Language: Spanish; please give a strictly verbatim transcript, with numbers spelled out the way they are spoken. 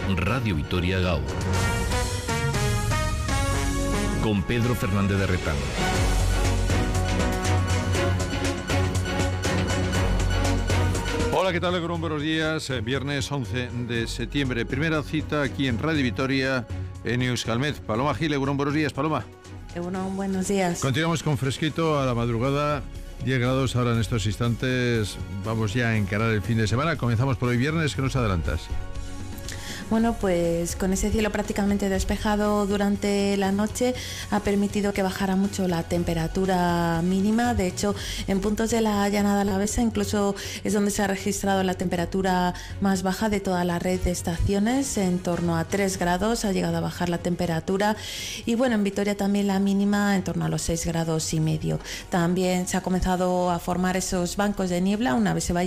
Radio Vitoria Gaur. Con Pedro Fernández de Retán. Hola, ¿qué tal? Egunon, buenos días. Viernes once de septiembre. Primera cita aquí en Radio Vitoria, en Euskalmet. Paloma Gil, Egunon, buenos días. Paloma. Egunon, buenos días. Continuamos con fresquito a la madrugada. diez grados ahora en estos instantes. Vamos ya a encarar el fin de semana. Comenzamos por hoy viernes. ¿Qué nos adelantas? Bueno, pues con ese cielo prácticamente despejado durante la noche ha permitido que bajara mucho la temperatura mínima. De hecho, en puntos de la Llanada Alavesa incluso es donde se ha registrado la temperatura más baja de toda la red de estaciones. En torno a tres grados ha llegado a bajar la temperatura. Y bueno, en Vitoria también la mínima en torno a los seis grados y medio. También se ha comenzado a formar esos bancos de niebla una vez se vaya